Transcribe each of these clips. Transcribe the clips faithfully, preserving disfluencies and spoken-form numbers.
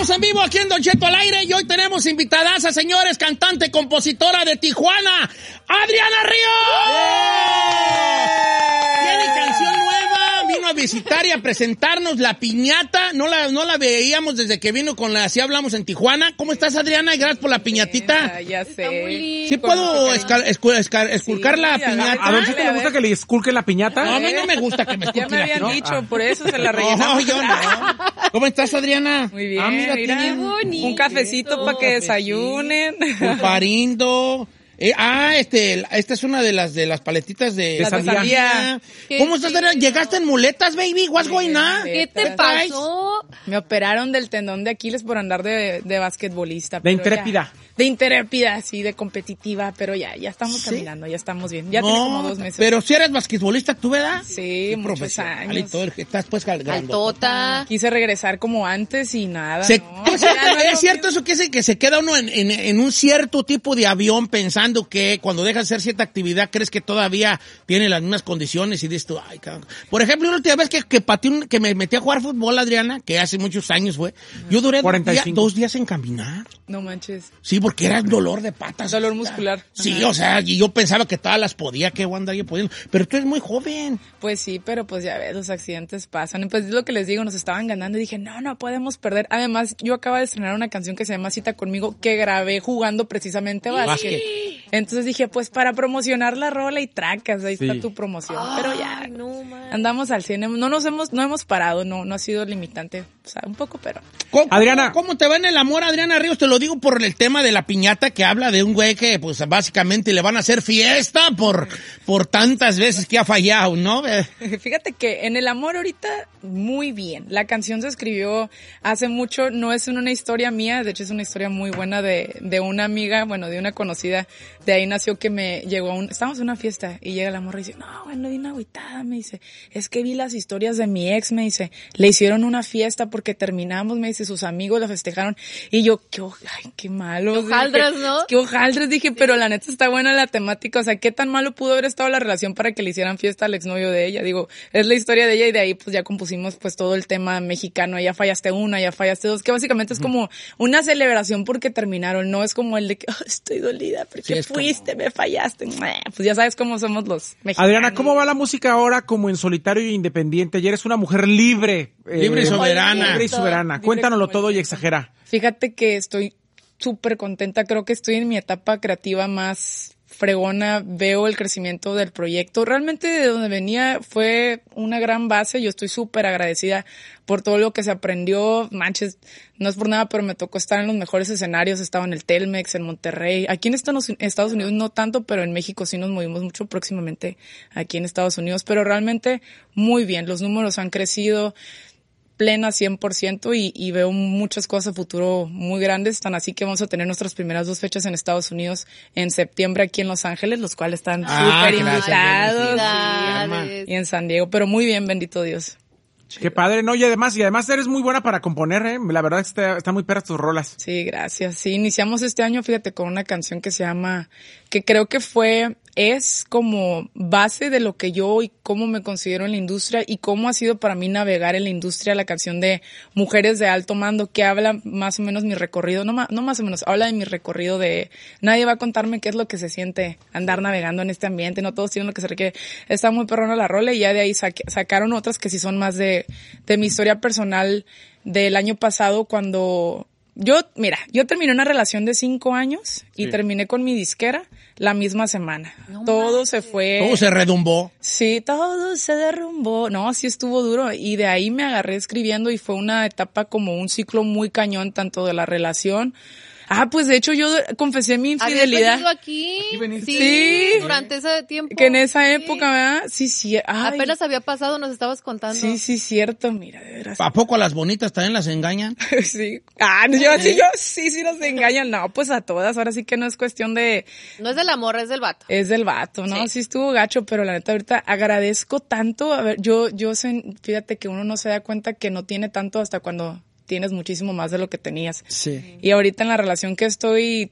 Estamos en vivo aquí en Don Cheto al aire y hoy tenemos invitadas a señores, cantante, compositora de Tijuana, Adriana Ríos. Tiene canción nueva, vino a visitar y a presentarnos La Piñata. No la, no la veíamos desde que vino con la Así Hablamos en Tijuana. ¿Cómo estás, Adriana? Y gracias por la piñatita. Ya sé. ¿Sí puedo escal, escu, escal, esculcar sí, la ya, piñata? ¿A Don Cheto le gusta que le esculquen la piñata? No, a mí no me gusta que me esculquen ya me habían la piñata. dicho, no, por eso se la rellenamos. No, yo no. ¿Cómo estás, Adriana? Muy bien, ah, mira, mira, tiene bonito. Un cafecito para que desayunen. Un parindo. Eh, ah, este, esta es una de las de las paletitas de, de sandía. sandía. ¿Cómo estás, Adriana? ¿Llegaste en muletas, baby? What's going on? ¿Qué te pasó? Me operaron del tendón de Aquiles por andar de, de basquetbolista. De intrépida. Ya, de intrépida, sí, de competitiva, pero ya, ya estamos ¿Sí? caminando, ya estamos bien. Ya no, tiene como dos meses. Pero si eres basquetbolista, ¿tú, verdad? Sí, muchos años. Y todo, estás pues Altota. Quise regresar como antes y nada, se, no. ¿Es, no es cierto eso que, se, que se queda uno en, en, en un cierto tipo de avión pensando que cuando dejas de hacer cierta actividad crees que todavía tiene las mismas condiciones y dices tú, ay, cabrón. Por ejemplo, la última vez que, que, pateé un, que me metí a jugar fútbol, Adriana, que hace muchos años fue, yo duré dos días, dos días en caminar. No manches. Sí, porque era el dolor de patas. Dolor muscular. Sí, Ajá. O sea, y yo pensaba que todas las podía, que andar yo pudiendo. Pero tú eres muy joven. Pues sí, pero pues ya ves, los accidentes pasan. Pues es lo que les digo, nos estaban ganando y dije, no, no podemos perder. Además, yo acabo de estrenar una canción que se llama Cita Conmigo, que grabé jugando precisamente básquet. Entonces dije, pues para promocionar la rola y tracas, ahí sí. está tu promoción. Ay, pero ya, no, andamos al cine, no nos hemos, no hemos parado, no, no ha sido limitante, o sea, un poco, pero. ¿Cómo, Adriana, ¿cómo te va en el amor, Adriana Ríos? Te lo digo por el tema de la piñata que habla de un güey que, pues, básicamente le van a hacer fiesta por, por tantas veces que ha fallado, ¿no? Fíjate que en el amor ahorita, muy bien. La canción se escribió hace mucho, no es una historia mía, de hecho es una historia muy buena de, de una amiga, bueno, de una conocida. De ahí nació que me llegó a un, estábamos en una fiesta y llega la morra y dice, no, bueno, vine agüitada, me dice, es que vi las historias de mi ex, me dice, le hicieron una fiesta porque terminamos, me dice, sus amigos la festejaron y yo, qué, ay, qué malo. Qué hojaldras, ¿no? Qué hojaldras, dije, sí. Pero la neta está buena la temática, o sea, qué tan malo pudo haber estado la relación para que le hicieran fiesta al exnovio de ella, digo, es la historia de ella y de ahí pues ya compusimos pues todo el tema mexicano, ya fallaste una, ya fallaste dos, que básicamente es como una celebración porque terminaron, no es como el de que, oh, estoy dolida porque sí, fuiste, me fallaste. Pues ya sabes cómo somos los mexicanos. Adriana, ¿cómo va la música ahora como en solitario e independiente? Ya eres una mujer libre. Libre eh, y soberana. Libre y soberana. Libre Cuéntanoslo todo y exagera. Fíjate que estoy súper contenta. Creo que estoy en mi etapa creativa más fregona, veo el crecimiento del proyecto. Realmente de donde venía fue una gran base. Yo estoy súper agradecida por todo lo que se aprendió. Manches, no es por nada, pero me tocó estar en los mejores escenarios. Estaba en el Telmex, en Monterrey. Aquí en Estados Unidos no tanto, pero en México sí nos movimos mucho próximamente aquí en Estados Unidos. Pero realmente muy bien. Los números han crecido plena cien por ciento y, y veo muchas cosas a futuro muy grandes, tan así que vamos a tener nuestras primeras dos fechas en Estados Unidos en septiembre aquí en Los Ángeles, los cuales están ah, súper invitados y, y en San Diego, pero muy bien, bendito Dios. Qué padre, ¿no? Y además, y además eres muy buena para componer, ¿eh? La verdad está, está muy perras tus rolas. Sí, gracias. Sí, iniciamos este año, fíjate, con una canción que se llama, que creo que fue, es como base de lo que yo y cómo me considero en la industria y cómo ha sido para mí navegar en la industria, la canción de Mujeres de Alto Mando, que habla más o menos mi recorrido, no, no más o menos, habla de mi recorrido de, nadie va a contarme qué es lo que se siente andar navegando en este ambiente, no todos tienen lo que se requiere. Está muy perrona la rola y ya de ahí saque, sacaron otras que sí son más de, de mi historia personal del año pasado cuando yo, mira, yo terminé una relación de cinco años y sí. terminé con mi disquera la misma semana. No todo manches. se fue. Todo se redumbó. Sí, todo se derrumbó. No, sí estuvo duro. Y de ahí me agarré escribiendo y fue una etapa como un ciclo muy cañón, tanto de la relación. Ah, pues de hecho yo confesé mi infidelidad. ¿Habías venido aquí? ¿Aquí sí, sí, durante ese tiempo. Que en esa sí. época, ¿verdad? Sí, sí. Ay. Apenas había pasado, nos estabas contando. Sí, sí, cierto, mira, de veras. ¿A poco a las bonitas también las engañan? Sí. Ah, yo sí, yo sí, sí nos engañan. No, pues a todas, ahora sí que no es cuestión de... No es del amor, es del vato. Es del vato, ¿no? Sí, sí estuvo gacho, pero la neta ahorita agradezco tanto. A ver, yo, yo sé, fíjate que uno no se da cuenta que no tiene tanto hasta cuando... tienes muchísimo más de lo que tenías. Sí. Y ahorita en la relación que estoy,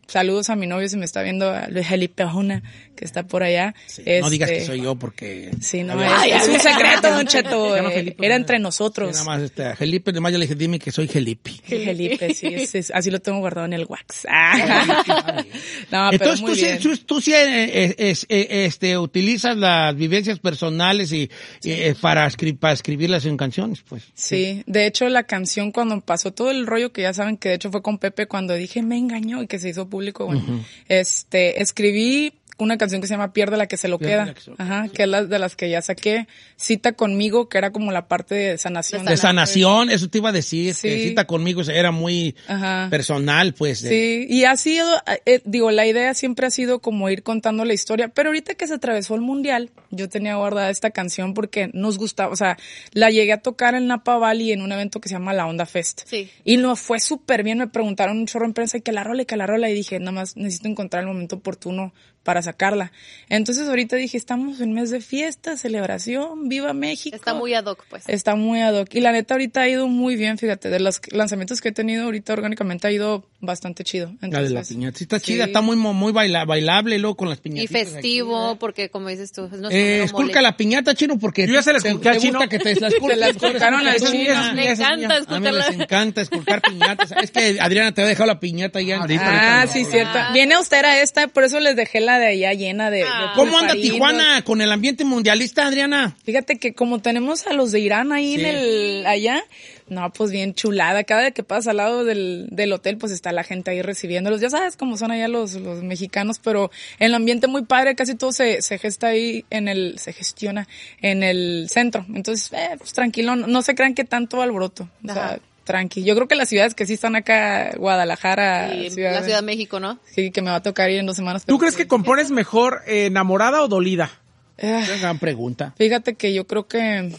saludos a mi novio si me está viendo, a Luis Felipe Ojuna, que está por allá. Sí, este, no digas que soy yo porque... Sí, no, Ay, es, es un secreto, Don Cheto. Se llama eh, Felipe, era ¿no? entre nosotros. Sí, nada más, este, a Felipe, además yo le dije, dime que soy Felipe. Felipe, sí, es, es- así lo tengo guardado en el wax. Ah. No, pero Entonces muy tú, sí, bien. tú, tú sí eh, eh, es- eh, este, utilizas las vivencias personales y eh, para, escri- para escribirlas en canciones, pues. Sí, de hecho la canción cuando pasó todo el rollo que ya saben que de hecho fue con Pepe cuando dije me engañó y que se hizo público, bueno, este, escribí una canción que se llama Pierde la que se lo Pierde queda, la que se lo ajá, que es la de las que ya saqué, Cita conmigo, que era como la parte de sanación. De sanación, eso te iba a decir, Sí. que cita conmigo era muy Ajá. personal, pues. de- Sí, y ha sido, eh, digo, la idea siempre ha sido como ir contando la historia, pero ahorita que se atravesó el mundial, yo tenía guardada esta canción porque nos gustaba, o sea, la llegué a tocar en Napa Valley en un evento que se llama La Onda Fest. Sí. Y nos fue súper bien, me preguntaron un chorro en prensa y que la rola y que la rola, y dije, nada más necesito encontrar el momento oportuno para sacarla. Entonces ahorita dije, estamos en mes de fiesta, celebración, viva México. Está muy ad hoc, pues. Está muy ad hoc. Y la neta ahorita ha ido muy bien, fíjate, de los lanzamientos que he tenido ahorita orgánicamente ha ido bastante chido. La de la Entonces, piñata. Sí, está sí. chida, está muy, mo- muy baila- bailable, luego con las Y piñatitas. festivo, porque como dices tú, es nuestro Eh, mero esculca mole. la piñata, Chino, porque Yo ya se la te- esculqué te al Chino. gusta que te la esculques. Te la tú eres esculcaron una al persona. Chino. Me Esa es encanta mía. A mí les esculcarla. encanta esculcar piñatas. Es que Adriana te había dejado la piñata ya. Ahorita, Ah, ahorita. sí, cierto. Viene austera esta, por eso les dejé la de allá llena de... de Ah. ¿Cómo anda pulparinos. Tijuana con el ambiente mundialista, Adriana? Fíjate que como tenemos a los de Irán ahí Sí. en el, allá, no, pues bien chulada. Cada vez que pasas al lado del, del hotel, pues está la gente ahí recibiéndolos. Ya sabes cómo son allá los, los mexicanos, pero el ambiente muy padre, casi todo se, se gesta ahí en el, se gestiona en el centro. Entonces, eh, pues tranquilo, no, no se crean que tanto alboroto. O sea, Ajá. tranqui. Yo creo que las ciudades que sí están acá, Guadalajara, Y Ciudad la de- Ciudad de México, ¿no? sí, que me va a tocar ir en dos semanas. ¿Tú pero crees sí. que compones mejor eh, enamorada o dolida? Ah, Qué gran pregunta. Fíjate que yo creo que eh,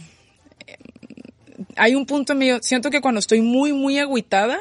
hay un punto en medio, siento que cuando estoy muy, muy agüitada,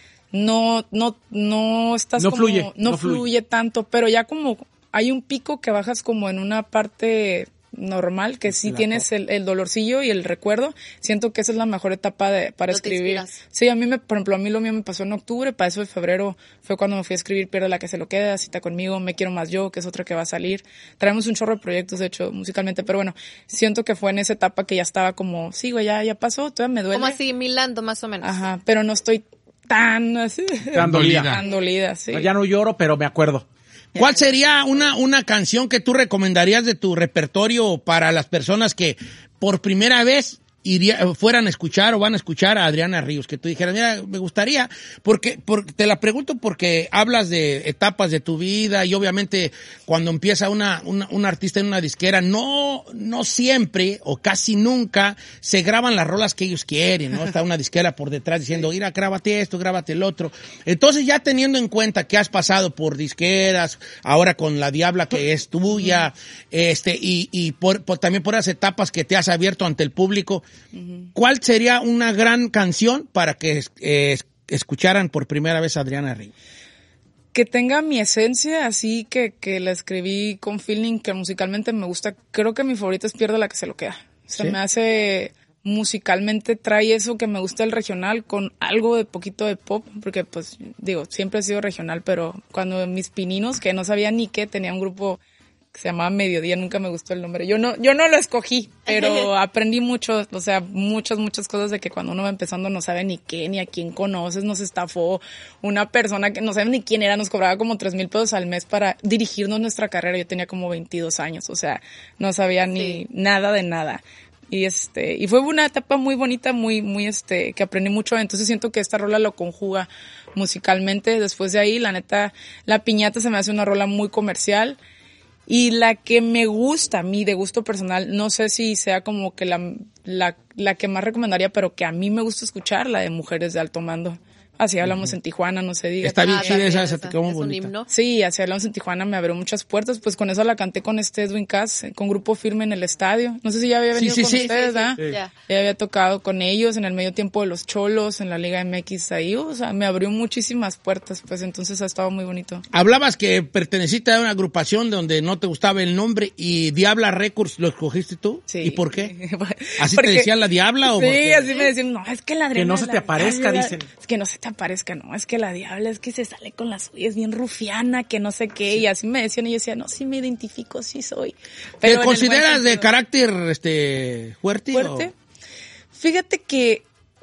no, no, no estás No como, fluye, no, no fluye. fluye tanto, pero ya como hay un pico que bajas como en una parte normal, que sí La tienes el, el dolorcillo y el recuerdo, siento que esa es la mejor etapa de, para No te escribir. inspiras. Sí, a mí me, por ejemplo, a mí lo mío me pasó en octubre, para eso de febrero fue cuando me fui a escribir Pierde la que se lo queda, Cita conmigo, Me quiero más yo, que es otra que va a salir. Traemos un chorro de proyectos, de hecho, musicalmente, pero bueno, siento que fue en esa etapa que ya estaba como, sí, güey, ya, ya pasó, todavía me duele. Como asimilando, más o menos. Ajá, pero no estoy tan así, Tan dolida. tan dolida, sí. Ya no lloro, pero me acuerdo. ¿Cuál sería una, una canción que tú recomendarías de tu repertorio para las personas que por primera vez iría, fueran a escuchar o van a escuchar a Adriana Ríos? Que tú dijeras, mira, me gustaría, porque, porque te la pregunto porque hablas de etapas de tu vida y obviamente cuando empieza una, una, un artista en una disquera, no, no siempre o casi nunca se graban las rolas que ellos quieren, ¿no? Está una disquera por detrás diciendo, mira, grábate esto, grábate el otro. Entonces ya teniendo en cuenta que has pasado por disqueras, ahora con La Diabla que es tuya, este, y, y por, por, también por las etapas que te has abierto ante el público, ¿cuál sería una gran canción para que eh, escucharan por primera vez a Adriana Ríos? Que tenga mi esencia, así que, que la escribí con feeling, que musicalmente me gusta. Creo que mi favorita es Pierde la que se lo queda. Se ¿Sí? me hace, musicalmente trae eso que me gusta el regional con algo de poquito de pop, porque pues digo, siempre he sido regional, pero cuando mis pininos, que no sabía ni qué, tenía un grupo que se llamaba Mediodía, nunca me gustó el nombre. Yo no, yo no lo escogí, pero aprendí mucho, o sea, muchas, muchas cosas de que cuando uno va empezando no sabe ni qué, ni a quién conoces, nos estafó una persona que no sabe ni quién era, nos cobraba como tres mil pesos al mes para dirigirnos nuestra carrera. Yo tenía como veintidós años, o sea, no sabía ni Sí. nada de nada. Y este, y fue una etapa muy bonita, muy, muy este, que aprendí mucho. Entonces siento que esta rola lo conjuga musicalmente. Después de ahí, la neta, La Piñata se me hace una rola muy comercial. Y la que me gusta a mí, de gusto personal, no sé si sea como que la, la, la que más recomendaría, pero que a mí me gusta escuchar, la de Mujeres de Alto Mando. Así hablamos en Tijuana, no se diga. Está bien Ah, chida también, esa, se te quedó muy es un bonita. himno. Sí, así hablamos en Tijuana, me abrió muchas puertas, pues con eso la canté con este Edwin Cass, con Grupo Firme en el estadio. No sé si ya había Sí, venido sí, con sí. ustedes, Sí, sí, ¿verdad? sí. Ya. Ya había tocado con ellos en el medio tiempo de los Cholos, en la Liga M X ahí, o sea, me abrió muchísimas puertas, pues entonces ha estado muy bonito. Hablabas que perteneciste a una agrupación donde no te gustaba el nombre y Diabla Records lo escogiste tú. Sí. ¿Y por qué? ¿Así Porque- te decían La Diabla o Sí, por qué? así me decían, no, es que la Adriana Que no es se la te aparezca, Diabla. dicen. Es que no se te se aparezca, no, es que la diabla es que se sale con las suyas, bien rufiana, que no sé qué, sí. Y así me decían, y yo decía, no, sí me identifico, sí soy. Pero ¿te consideras de carácter este fuerte? ¿Fuerte? O? Fíjate que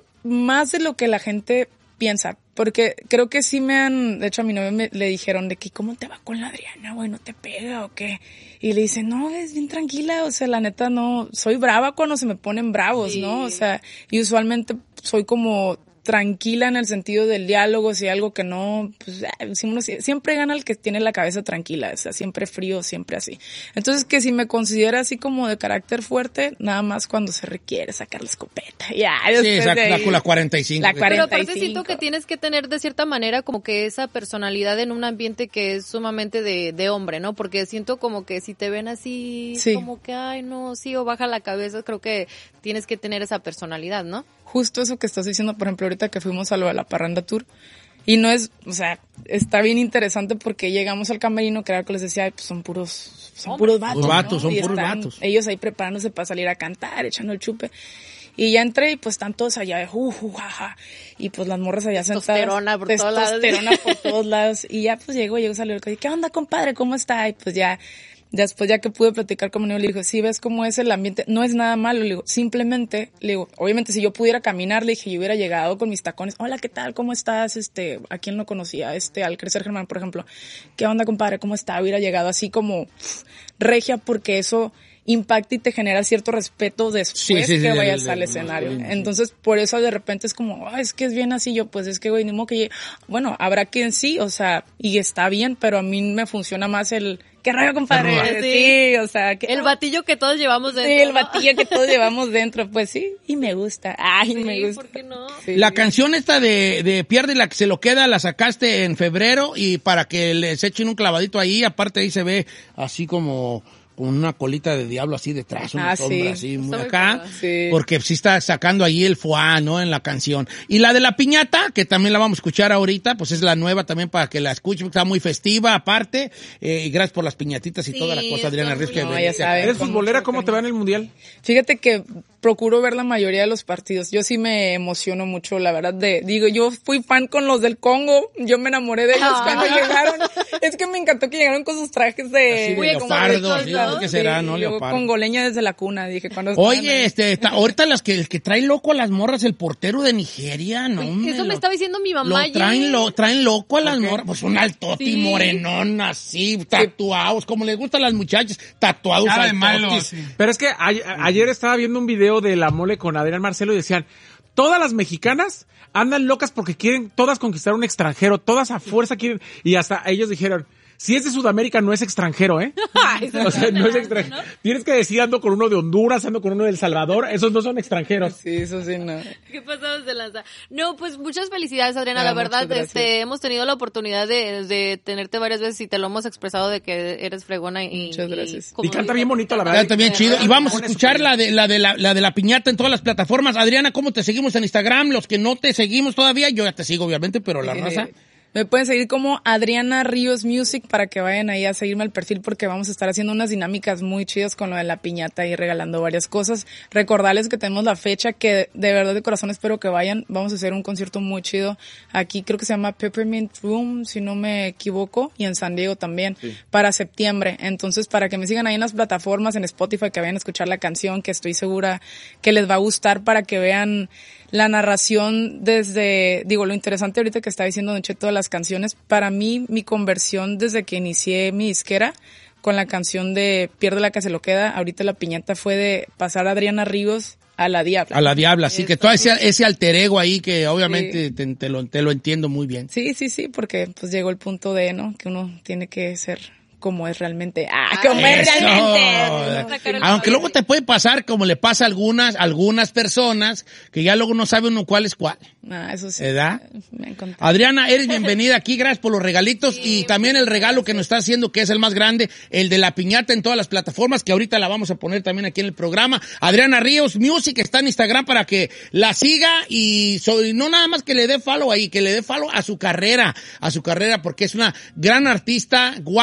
más de lo que la gente piensa, porque creo que sí me han, de hecho a mi novio me, le dijeron de que ¿cómo te va con la Adriana, güey? ¿No te pega o qué? Y le dice, no, es bien tranquila, o sea, la neta no, soy brava cuando se me ponen bravos, sí. ¿no? O sea, y usualmente soy como tranquila en el sentido del diálogo, si algo que no, pues siempre gana el que tiene la cabeza tranquila, o sea, siempre frío, siempre así. Entonces, que si me considera así como de carácter fuerte, nada más cuando se requiere sacar la escopeta. Ya, sí, saca la, la cuarenta y cinco. La cuarenta y cinco. Pero aparte siento que tienes que tener de cierta manera como que esa personalidad en un ambiente que es sumamente de, de hombre, ¿no? Porque siento como que si te ven así, sí. como que, ay, no, sí, o baja la cabeza, creo que tienes que tener esa personalidad, ¿no? Justo eso que estás diciendo, por ejemplo, ahorita que fuimos a lo de la Parranda Tour, y no es, o sea, está bien interesante porque llegamos al camerino, que era lo que les decía, pues son puros, son puros vatos, vatos, ¿no? son Y puros están vatos. Ellos ahí preparándose para salir a cantar, echando el chupe. Y ya entré y pues están todos allá, uh, uh, jaja, y pues las morras allá sentadas. Testosterona por todos lados. Testosterona por todos lados. Y ya pues llego, llego, salió el coche, ¿qué onda, compadre? ¿Cómo está? Y pues ya, después ya que pude platicar con mi niño, le digo, sí, ves cómo es el ambiente, no es nada malo, le digo, simplemente, le digo, obviamente si yo pudiera caminar, le dije, yo hubiera llegado con mis tacones, hola, ¿qué tal? ¿Cómo estás? Este, ¿a quién no conocía? Este, al Crecer Germán, por ejemplo, ¿qué onda, compadre? ¿Cómo está? Hubiera llegado así como pff, regia, porque eso impacta y te genera cierto respeto después sí, sí, que sí, vayas del, al del, escenario. del, del, Entonces, por eso de repente es como, oh, es que es bien así, yo, pues es que, güey, ni modo que llegue. Bueno, habrá quien sí, o sea, y está bien, pero a mí me funciona más el, ¿qué rollo, compadre? Sí, sí o sea, que, el batillo que todos llevamos dentro. Sí, el ¿no? batillo que todos llevamos dentro, pues sí, y me gusta. Ay, sí, me gusta. ¿por qué no? Sí. La canción esta de, de Pierde la que se lo queda, la sacaste en febrero y para que les echen un clavadito ahí, aparte ahí se ve así como con una colita de diablo así detrás, una ah, sombra sí. así muy Está acá, muy sí. porque sí está sacando ahí el foie, ¿no? En la canción. Y la de la piñata, que también la vamos a escuchar ahorita, pues es la nueva también para que la escuchen, está muy festiva aparte, eh, y gracias por las piñatitas y sí, toda la cosa, Adriana Ríos. No, ya sabes. ¿Eres futbolera? ¿Cómo te va en el Mundial? Fíjate que procuro ver la mayoría de los partidos. Yo sí me emociono mucho, la verdad, de, digo, yo fui fan con los del Congo, yo me enamoré de ellos ah. cuando llegaron. Es que me encantó que llegaron con sus trajes de... Así de leopardo, sí, ¿no? ¿Qué será, no? Yo congoleña desde la cuna, dije. Cuando Oye, este, ta, ahorita las que, el que trae loco a las morras, el portero de Nigeria, ¿no? Eso me, lo, me estaba diciendo mi mamá. Lo traen, lo, traen loco a las okay. morras, pues un altoti sí. morenón así, tatuados, como les gustan a las muchachas, tatuados Nada altotis. de malo, sí. Pero es que a, a, ayer estaba viendo un video de La Mole con Adrián Marcelo y decían, todas las mexicanas andan locas porque quieren todas conquistar un extranjero, todas a fuerza quieren, y hasta ellos dijeron, si es de Sudamérica, no es extranjero, ¿eh? O sea, no es extranjero. ¿No? Tienes que decir, ando con uno de Honduras, ando con uno de El Salvador. Esos no son extranjeros. Sí, eso sí, no. ¿Qué pasamos de lanza? No, pues muchas felicidades, Adriana. Ah, la verdad, este, hemos tenido la oportunidad de, de tenerte varias veces y te lo hemos expresado de que eres fregona y... Muchas gracias. Y, y canta bien bonito, la verdad. Canta bien chido. Y vamos a escuchar la de, la de la, la de la piñata en todas las plataformas. Adriana, ¿cómo te seguimos en Instagram? Los que no te seguimos todavía, yo ya te sigo, obviamente, pero la raza... Me pueden seguir como Adriana Ríos Music para que vayan ahí a seguirme al perfil porque vamos a estar haciendo unas dinámicas muy chidas con lo de la piñata y regalando varias cosas. Recordarles que tenemos la fecha que de verdad de corazón espero que vayan. Vamos a hacer un concierto muy chido. Aquí creo que se llama Peppermint Room, si no me equivoco, y en San Diego también, sí. para septiembre. Entonces, para que me sigan ahí en las plataformas, en Spotify, que vayan a escuchar la canción, que estoy segura que les va a gustar para que vean la narración desde, digo, lo interesante ahorita que está diciendo Don Cheto de las canciones, para mí, mi conversión desde que inicié mi disquera con la canción de Pierde la que se lo queda, ahorita la piñata fue de pasar a Adriana Ríos a la Diabla. A la Diabla, sí, que todo ese, ese alter ego ahí que obviamente sí. te, te, lo, te lo entiendo muy bien. Sí, sí, sí, porque pues llegó el punto de, ¿no? Que uno tiene que ser... como es realmente. Ah, como Eso. es realmente. Aunque luego te puede pasar como le pasa a algunas, algunas personas que ya luego no sabe uno cuál es cuál. Ah, eso sí. ¿Verdad? Me encanta. Adriana, eres bienvenida aquí, gracias por los regalitos sí, y también el regalo gracias. que nos está haciendo, que es el más grande, el de la piñata en todas las plataformas, que ahorita la vamos a poner también aquí en el programa. Adriana Ríos Music está en Instagram para que la siga y soy, no nada más que le dé follow ahí, que le dé follow a su carrera, a su carrera, porque es una gran artista, guapa,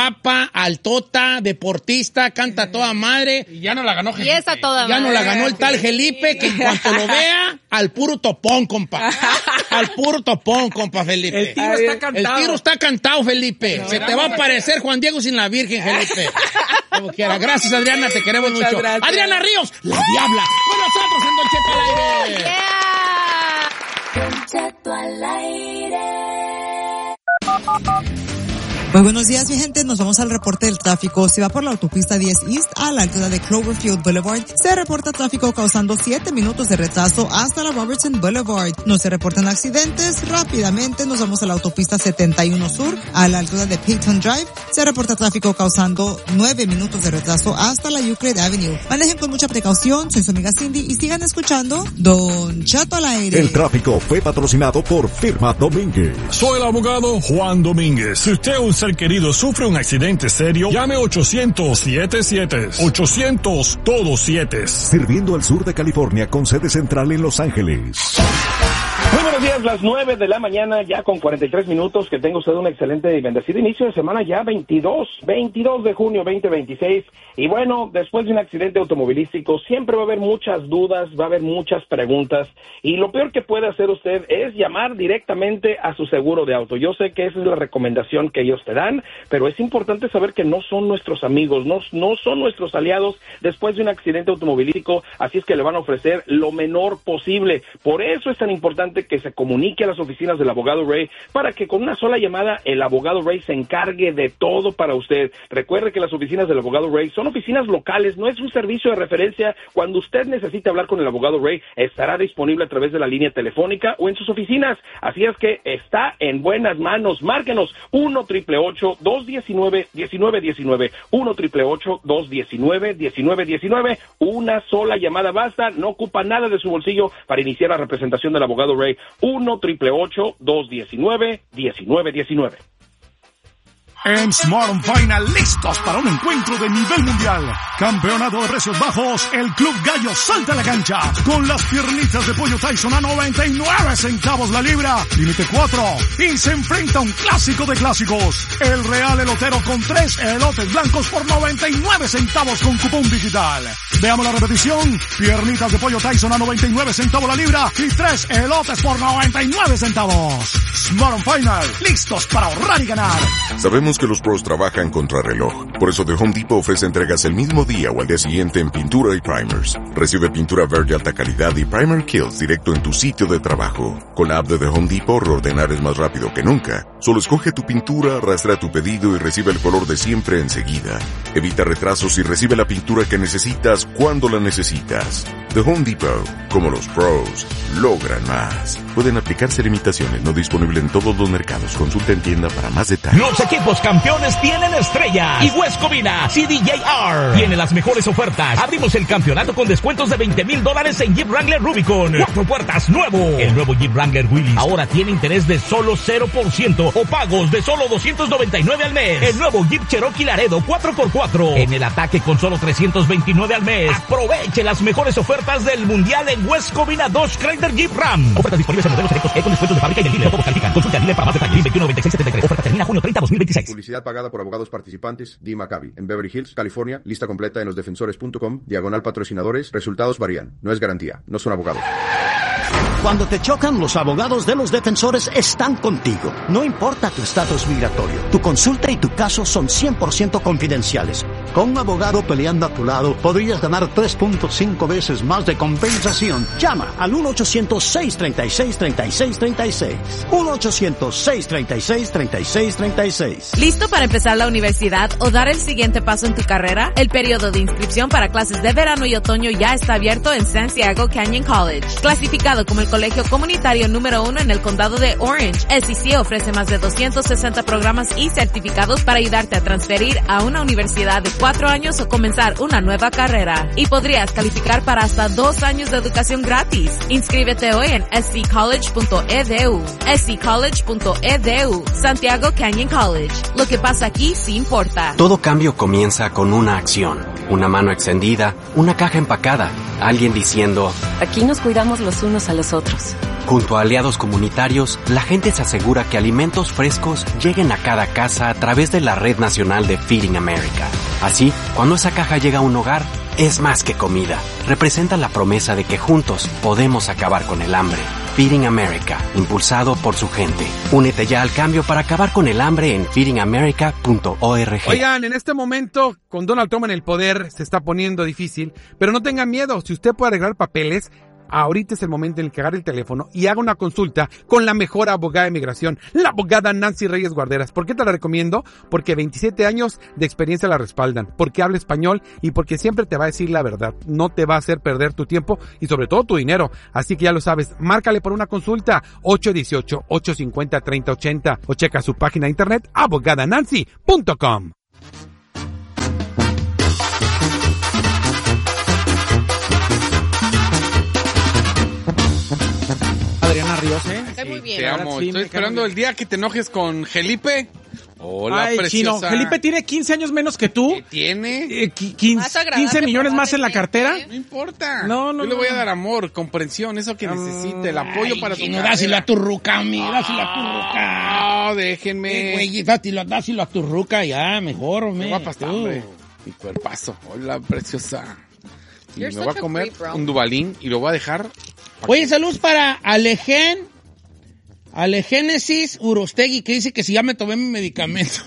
altota, deportista, canta a toda madre. Y ya no la ganó Felipe. Y esa toda Ya madre. no la ganó el tal Felipe, que en cuanto lo vea, al puro topón, compa. Al puro topón, compa, Felipe. El tiro está cantado. El tiro está cantado, Felipe. No, Se te va a parecer Juan Diego sin la Virgen, Felipe. Como quiera. Gracias, Adriana, te queremos Muchas mucho. gracias. Adriana Ríos, la diabla. Con nosotros en Don Cheto al aire. Yeah. Don Cheto al aire. Muy buenos días, mi gente. Nos vamos al reporte del tráfico. Si va por la autopista diez East a la altura de Cloverfield Boulevard, se reporta tráfico causando siete minutos de retraso hasta la Robertson Boulevard. No se reportan accidentes. Rápidamente nos vamos a la autopista setenta y uno Sur a la altura de Peyton Drive. Se reporta tráfico causando nueve minutos de retraso hasta la Euclid Avenue. Manejen con mucha precaución. Soy su amiga Cindy y sigan escuchando Don Cheto al aire. El tráfico fue patrocinado por Firma Domínguez. Soy el abogado Juan Domínguez. Si usted o un ser querido sufre un accidente serio, llame ochocientos siete siete. ochocientos todo siete. Sirviendo al sur de California con sede central en Los Ángeles. Muy buenos días, las nueve de la mañana, ya con cuarenta y tres minutos. Que tenga usted un excelente y bendecido inicio de semana, ya veintidós de junio veinte veintiséis. Y bueno, después de un accidente automovilístico siempre va a haber muchas dudas, va a haber muchas preguntas. Y lo peor que puede hacer usted es llamar directamente a su seguro de auto. Yo sé que esa es la recomendación que ellos te dan, pero es importante saber que no son nuestros amigos, no, no son nuestros aliados después de un accidente automovilístico. Así es que le van a ofrecer lo menor posible. Por eso es tan importante que se comunique a las oficinas del abogado Ray, para que con una sola llamada el abogado Ray se encargue de todo para usted. Recuerde que las oficinas del abogado Ray son oficinas locales, no es un servicio de referencia. Cuando usted necesite hablar con el abogado Ray, estará disponible a través de la línea telefónica o en sus oficinas. Así es que está en buenas manos. Márquenos uno triple ocho, dos diecinueve, diecinueve diecinueve, uno triple ocho, dos diecinueve, diecinueve diecinueve. Una sola llamada basta, no ocupa nada de su bolsillo para iniciar la representación del abogado Ray. uno triple ocho, dos diecinueve, diecinueve diecinueve. En Smart and Final, listos para un encuentro de nivel mundial. Campeonato de precios bajos, el Club Gallo salta a la cancha con las piernitas de pollo Tyson a noventa y nueve centavos la libra, límite cuatro, y se enfrenta a un clásico de clásicos, el Real Elotero con tres elotes blancos por noventa y nueve centavos con cupón digital. Veamos la repetición, piernitas de pollo Tyson a noventa y nueve centavos la libra y tres elotes por noventa y nueve centavos. Smart and Final, listos para ahorrar y ganar. Sabemos que los pros trabajan contra reloj. Por eso The Home Depot ofrece entregas el mismo día o al día siguiente en pintura y primers. Recibe pintura verde alta calidad y primer kills directo en tu sitio de trabajo. Con la app de The Home Depot, reordenar es más rápido que nunca. Solo escoge tu pintura, arrastra tu pedido y recibe el color de siempre enseguida. Evita retrasos y recibe la pintura que necesitas cuando la necesitas. The Home Depot, como los pros, logran más. Pueden aplicarse limitaciones, no disponible en todos los mercados. Consulta en tienda para más detalles. Los equipos campeones tienen estrellas. Y West Covina C D J R tiene las mejores ofertas. Abrimos el campeonato con descuentos de veinte mil dólares en Jeep Wrangler Rubicon. Cuatro puertas nuevo. El nuevo Jeep Wrangler Willys ahora tiene interés de solo cero por ciento o pagos de solo doscientos noventa y nueve al mes. El nuevo Jeep Cherokee Laredo cuatro por cuatro en el ataque con solo trescientos veintinueve al mes. Aproveche las mejores ofertas del mundial en West Covina Dodge Chrysler Jeep Ram. Ofertas disponibles en modelos electos E con descuentos de fábrica y del dealer. Todos califican. Consulta al dealer para más detalles. veintiuno noventa y seis setenta y tres. Oferta termina junio treinta, dos mil veintiséis. Publicidad pagada por abogados participantes. Dee Maccabi. En Beverly Hills, California. Lista completa en los defensores punto com. Diagonal patrocinadores. Resultados varían. No es garantía. No son abogados. Cuando te chocan, los abogados de los defensores están contigo. No importa tu estatus migratorio, tu consulta y tu caso son cien por ciento confidenciales. Con un abogado peleando a tu lado, podrías ganar tres punto cinco veces más de compensación. Llama al uno ochocientos, seis treinta y seis, treinta y seis treinta y seis. uno ochocientos, seis treinta y seis, treinta y seis treinta y seis. ¿Listo para empezar la universidad o dar el siguiente paso en tu carrera? El periodo de inscripción para clases de verano y otoño ya está abierto en Santiago Canyon College. Clasificado como el colegio comunitario número uno en el condado de Orange, S C C ofrece más de doscientos sesenta programas y certificados para ayudarte a transferir a una universidad de cuatro años o comenzar una nueva carrera. Y podrías calificar para hasta dos años de educación gratis. Inscríbete hoy en s c college punto e d u. s c college punto e d u. Santiago Canyon College. Lo que pasa aquí sí importa. Todo cambio comienza con una acción. Una mano extendida, una caja empacada, alguien diciendo: aquí nos cuidamos los unos a los otros. Junto a aliados comunitarios, la gente se asegura que alimentos frescos lleguen a cada casa a través de la Red Nacional de Feeding America. Así, cuando esa caja llega a un hogar, es más que comida. Representa la promesa de que juntos podemos acabar con el hambre. Feeding America, impulsado por su gente. Únete ya al cambio para acabar con el hambre en feeding america punto org. Oigan, en este momento, con Donald Trump en el poder, se está poniendo difícil, pero no tengan miedo. Si usted puede arreglar papeles, ahorita es el momento en el que agarre el teléfono y haga una consulta con la mejor abogada de migración, la abogada Nancy Reyes Guarderas. ¿Por qué te la recomiendo? Porque veintisiete años de experiencia la respaldan, porque habla español y porque siempre te va a decir la verdad. No te va a hacer perder tu tiempo y sobre todo tu dinero. Así que ya lo sabes, márcale por una consulta ocho uno ocho, ocho cinco cero, tres cero ocho cero o checa su página de internet abogada nancy punto com. Adriana Ríos, ¿eh? Está muy bien. Te amo. Sí, Estoy me esperando el día que te enojes con Felipe. Hola, Ay, preciosa. Chino, Felipe tiene quince años menos que tú. ¿Qué tiene? Eh, qui- quince, Más agradable, quince millones más en la cartera. No importa. No, no, Yo le no. voy a dar amor, comprensión, eso que necesite, el apoyo para tu Chino, carrera. dáselo a tu ruca, mira, dáselo a tu ruca. No, déjenme. Eh, güey, dáselo, dáselo a tu ruca ya, mejor, Me me. voy a pastar, tú. hombre. Mi cuerpazo. Hola, preciosa. Y You're me voy a such a comer creep, bro. un dubalín y lo voy a dejar. Oye, saludos para Alegen, Alegénesis Urostegui, que dice que si ya me tomé mi medicamento.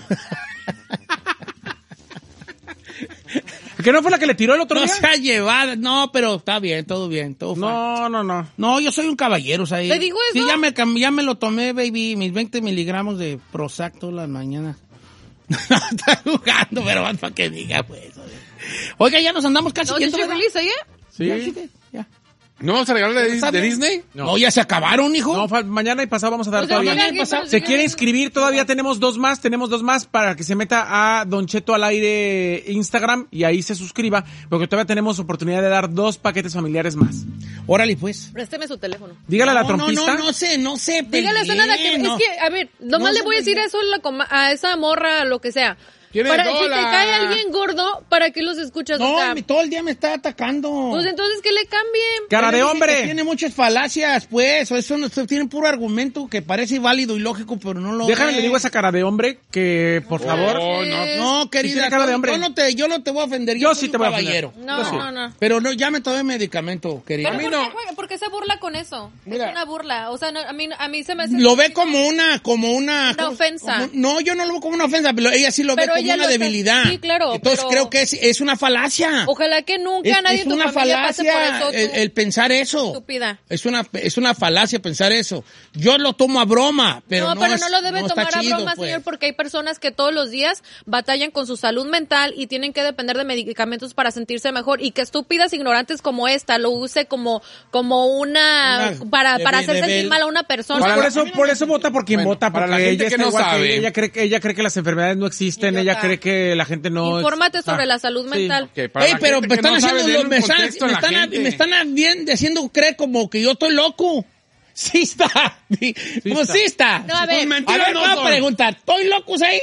¿Que no fue la que le tiró el otro No día? se ha llevado, no, pero está bien, todo bien, todo fine. No, no, no. No, yo soy un caballero, o sea, ¿Te digo sí, eso? ya me, cam- ya me lo tomé, baby, mis veinte miligramos de Prozac todas las mañanas. No, está jugando, pero más para que diga, pues. Oiga, ya nos andamos casi ¿No yendo, estoy ¿verdad? feliz, oye? Sí. Ya, sí, ya. ¿No vamos a regalar de, ¿Está de bien? Disney? No. No, ya se acabaron, hijo. No, fa- mañana y pasado vamos a dar O sea, todavía. mañana y pasado. ¿Se quiere inscribir? Todavía tenemos dos más, tenemos dos más para que se meta a Don Cheto al aire Instagram y ahí se suscriba, porque todavía tenemos oportunidad de dar dos paquetes familiares más. Órale, pues. Présteme su teléfono. Dígale a la No, trompista. No, no, no sé, no sé. Dígale a nada que... no. Es que, a ver, nomás No le sé voy a decir bien. eso a, la coma- a esa morra, lo que sea. Tiene Para, si te dólar. cae alguien gordo, ¿para qué los escuchas? No, O sea, mi- todo el día me está atacando. pues entonces que le cambien. Cara de Dice hombre. que tiene muchas falacias, pues. Eso no, tiene puro argumento que parece válido y lógico, pero no lo Déjame es. le digo a esa cara de hombre que, por favor. Oh, no. No, querida, tiene cara de hombre. Yo no te, yo no te voy a ofender. Yo soy sí un te voy a caballero. ofender. No, Yo sí. no, no. Pero no, ya me tomé medicamento, querida. Pero A mí ¿por, no. qué, juega- ¿por qué se burla con eso? Mira. Es una burla. O sea, no, a, mí, a mí se me hace... Lo ve como una, como una... Una ¿cómo- ofensa. como- no, yo no lo veo como una ofensa, pero ella sí lo Pero ve como ella una lo está- debilidad. sí, claro, Entonces pero- creo que es, es una falacia. Ojalá que nunca Es, nadie es en tu una familia pase por falacia eso. tú, el, el pensar eso. Estúpida. Es una, es una falacia pensar eso. Yo lo tomo a broma, pero no, no, pero es- no lo debe no está tomar a chido, broma, pues. señor, porque hay personas que todos los días batallan con su salud mental y tienen que depender de medicamentos para sentirse mejor y que estúpidas ignorantes como esta lo use como como una, Una- para de- para de- hacer de- sentir de- mal a una persona. Pues Para por la- eso, por eso vota por quien Bueno, vota, para porque la gente ella que está no igual sabe. que ella cree que ella cree que las enfermedades no existen, ella Idiota. cree que la gente no. Infórmate Ah, sobre la salud sí. mental. Ok, para Ey, la pero gente me que están no sabe, haciendo, denle lo- un me están, contexto a me la están, gente. me están bien diciendo creer como que yo estoy loco. Sí está. Sí, pues está. sí está. No, a ver. Pues mentira, A ver, no voy a Don. preguntar. ¿Estoy loco ahí?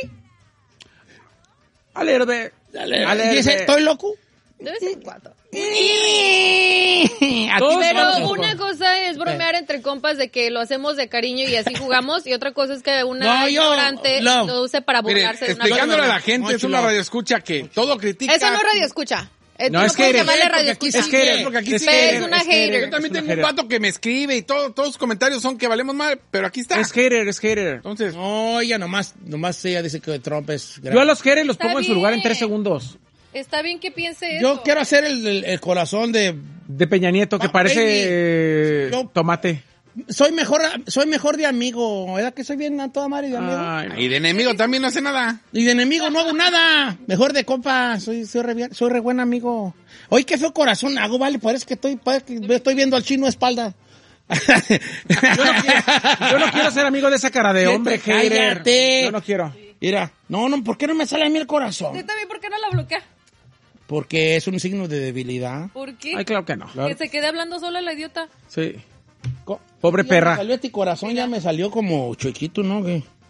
Alerbe. Alerbe. Dice, ¿estoy loco? De vez en cuando. A ti Todos te Pero vamos a- una cosa es bromear entre compas de que lo hacemos de cariño y así jugamos y otra cosa es que una No, yo- ignorante no. lo use para Mire, burlarse de una explicándole a la persona. gente, es Mucho una love. radio escucha que todo critica. Esa no es radio escucha. Eh, No, tú es no puedes hater. llamarle Porque radio aquí escucha. sí es, porque aquí Es sí Es hater, una es hater. hater. Yo también Es tengo una un hater. vato que me escribe y todo, todos sus comentarios son que valemos mal, pero aquí está. Es hater, es hater. Entonces, No, ella nomás, nomás ella dice que Trump es grande. Yo a los haters los Está pongo en su lugar en bien. tres segundos. Está bien que piense eso. Yo quiero hacer el, el- el corazón de... De Peña Nieto, que Ah, parece baby. eh, Yo- tomate. Soy mejor, soy mejor de amigo. ¿Verdad que soy bien a toda madre de amigo? Ay, no. y de enemigo también no hace nada. Y de enemigo no hago nada. Mejor de compa. Soy, soy, re, bien- soy re buen amigo. Oye, qué feo corazón hago, vale. Parece que estoy, parece que estoy viendo al chino a espalda. Yo no, quiero, yo no quiero ser amigo de esa cara de hombre, hater. Cállate. Yo no quiero. Mira, no, no, ¿por qué no me sale a mí el corazón? ¿Usted también por qué no la bloquea? Porque es un signo de debilidad. ¿Por qué? Ay, claro que no. Que se quede hablando sola la idiota. Sí. Co- Pobre ya perra. Me salió este corazón, ya me salió como chiquito, ¿no? Que-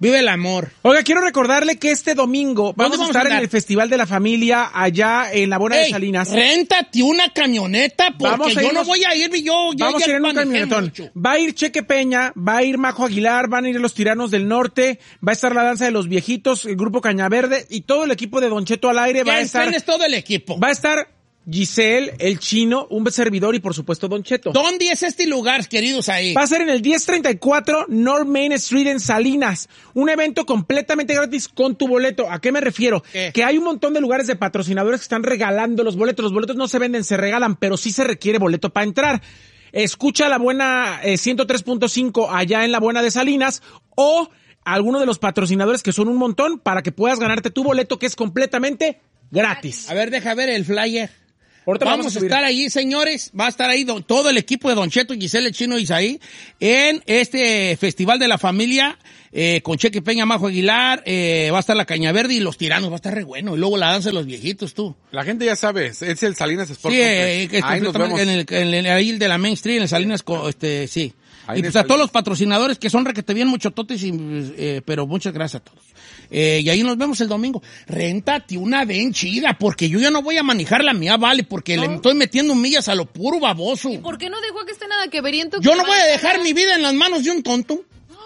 Vive el amor. Oiga, quiero recordarle que este domingo vamos, vamos a estar a en el Festival de la Familia allá en la Buena Ey, de Salinas. Réntate una camioneta porque vamos yo no voy a ir, yo, yo vamos ya a ir en un camionetón. Mucho. Va a ir Cheque Peña, va a ir Majo Aguilar, van a ir los Tiranos del Norte, va a estar la Danza de los Viejitos, el Grupo Cañaverde y todo el equipo de Don Cheto al aire. Va a estar. ¿Quién es todo el equipo? Va a estar Giselle, el Chino, un servidor y por supuesto Don Cheto. ¿Dónde es este lugar, queridos ahí? Va a ser en el diez treinta y cuatro North Main Street en Salinas. Un evento completamente gratis con tu boleto. ¿A qué me refiero? ¿Qué? Que hay un montón de lugares de patrocinadores que están regalando los boletos. Los boletos no se venden, se regalan, pero sí se requiere boleto para entrar. Escucha la Buena eh, ciento tres punto cinco allá en la Buena de Salinas o alguno de los patrocinadores que son un montón para que puedas ganarte tu boleto que es completamente gratis. A ver, deja ver el flyer. Ahorita vamos, vamos a, a estar allí, señores. Va a estar ahí do, todo el equipo de Don Cheto, Giselle, el Chino y Isaí en este Festival de la Familia eh, con Cheque Peña, Majo Aguilar. Eh, va a estar la Cañaverde y los Tiranos. Va a estar re bueno. Y luego la danza de los viejitos, tú. La gente ya sabe. Es el Salinas Sport. Sí, eh, este, ahí nos vemos. En el, en el, ahí de la Main Street, en el Salinas, este, sí. Ahí y pues a todos los patrocinadores que son requete bien muchototes, y, eh, pero muchas gracias a todos. Eh, y ahí nos vemos el domingo. Réntate una ven chida, porque yo ya no voy a manejar la mía, vale, porque ¿no? Le estoy metiendo millas a lo puro baboso. ¿Y por qué no dejó que esté nada que veriento? Yo no voy a dejar mi vida en las manos de un tonto.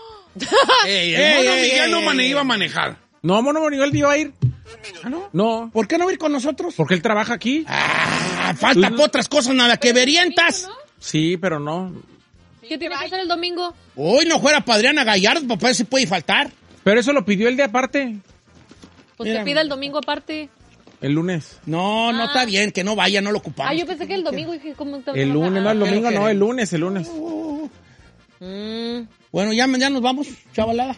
Ey, el ey, mono ey, Miguel ey, no mane, iba a manejar. No, mono Miguel iba a ir. ¿Ah, no? No. ¿Por qué no va a ir con nosotros? Porque él trabaja aquí. Ah, falta no. otras cosas, nada que verientas. ¿No? Sí, pero no. ¿Qué tiene que hacer el domingo? Hoy no fuera para Adriana Gallardo, papá, se puede faltar. Pero eso lo pidió él de aparte. Pues Mira, te pida el domingo aparte. El lunes. No, ah. no está bien, que no vaya, no lo ocupamos. Ah, yo pensé que el domingo. Dije, ¿cómo está? El lunes, no, el domingo no, el lunes, el lunes. Uh, mm. Bueno, ya, ya nos vamos, chavalada.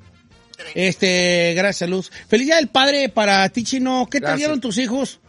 Este, gracias, Luz. Feliz Día del Padre para ti, Chino. ¿Qué gracias. Te dieron tus hijos?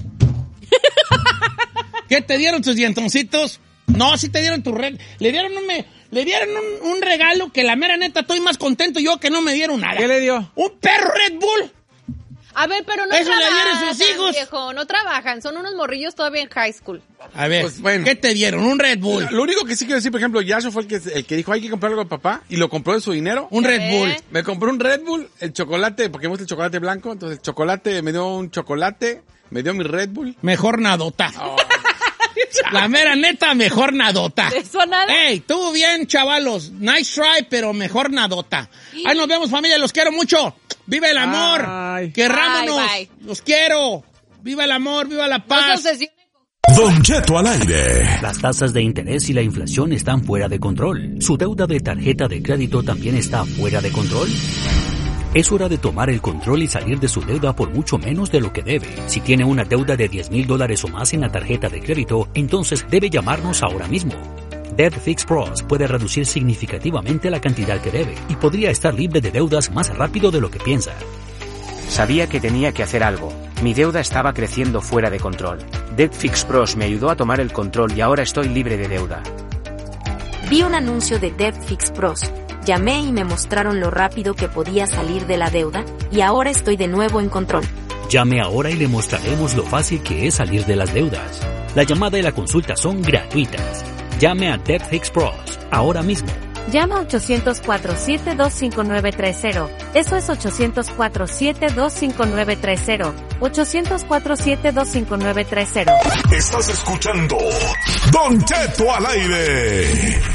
¿Qué te dieron tus dientoncitos? No, sí te dieron tu red. Le dieron un, me, le dieron un, un regalo que la mera neta estoy más contento yo que no me dieron nada. ¿Qué le dio? Un perro Red Bull. A ver, pero no Eso trabajan, le dieron sus hijos. Viejo, no trabajan, son unos morrillos todavía en high school. A ver, pues, bueno. ¿Qué te dieron? Un Red Bull. Lo único que sí quiero decir, por ejemplo, Yasho fue el que, el que dijo hay que comprar algo de papá y lo compró de su dinero. Un Red Bull. Me compró un Red Bull, el chocolate, porque me gusta el chocolate blanco, entonces el chocolate, me dio un chocolate, me dio mi Red Bull. Mejor nadota. Oh. La mera neta, mejor nadota. ¿Eso nada? Ey, tú bien, chavalos. Nice try, pero mejor nadota. Ahí nos vemos, familia. Los quiero mucho. ¡Viva el amor! Ay. ¡Querrámonos! Bye, bye. ¡Los quiero! ¡Viva el amor! ¡Viva la paz! Don Cheto al aire. Las tasas de interés y la inflación están fuera de control. ¿Su deuda de tarjeta de crédito también está fuera de control? Es hora de tomar el control y salir de su deuda por mucho menos de lo que debe. Si tiene una deuda de diez mil dólares o más en la tarjeta de crédito, entonces debe llamarnos ahora mismo. Debt Fix Pros puede reducir significativamente la cantidad que debe y podría estar libre de deudas más rápido de lo que piensa. Sabía que tenía que hacer algo. Mi deuda estaba creciendo fuera de control. Debt Fix Pros me ayudó a tomar el control y ahora estoy libre de deuda. Vi un anuncio de Debt Fix Pros. Llamé y me mostraron lo rápido que podía salir de la deuda y ahora estoy de nuevo en control. Llame ahora y le mostraremos lo fácil que es salir de las deudas. La llamada y la consulta son gratuitas. Llame a Debt Fix Pros ahora mismo. Llama a ochocientos cuatro, siete dos cinco nueve tres cero. Eso es ochocientos cuatro, siete dos cinco nueve tres cero. ochocientos cuatro, siete dos cinco nueve tres cero. Estás escuchando Don Cheto al aire.